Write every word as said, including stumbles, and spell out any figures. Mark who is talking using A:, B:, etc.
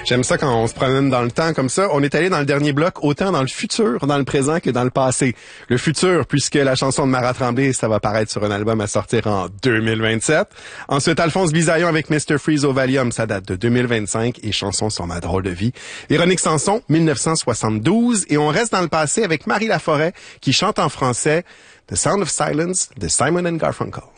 A: J'aime ça quand on se promène dans le temps comme ça. On est allé dans le dernier bloc, autant dans le futur, dans le présent que dans le passé. Le futur, puisque la chanson de Mara Tremblay, ça va paraître sur un album à sortir en deux mille vingt-sept. Ensuite, Alphonse Bisaillon avec mister Freeze au Valium, ça date de deux mille vingt-cinq, et Chanson sur ma drôle de vie. Véronique Sanson, dix-neuf cent soixante-douze, et on reste dans le passé avec Marie Laforêt, qui chante en français The Sound of Silence de Simon and Garfunkel.